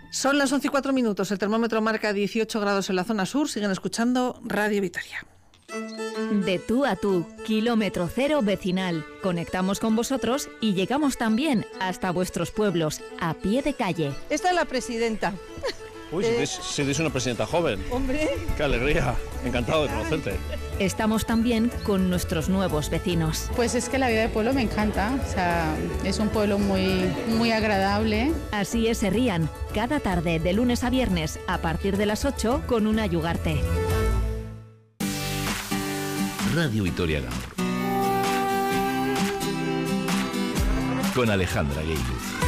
Son las 11:04, el termómetro marca 18 grados en la zona sur, siguen escuchando Radio Vitoria. De tú a tú, kilómetro cero vecinal. Conectamos con vosotros y llegamos también hasta vuestros pueblos, a pie de calle. Esta es la presidenta. Uy, si eres una presidenta joven. Hombre. Qué alegría, encantado de conocerte. Estamos también con nuestros nuevos vecinos. Pues es que la vida de pueblo me encanta, o sea, es un pueblo muy agradable. Así es Herrián, cada tarde de lunes a viernes a partir de las 8 con una Yugarte. Radio Vitoria Gaur. Con Alejandra Gueiluz.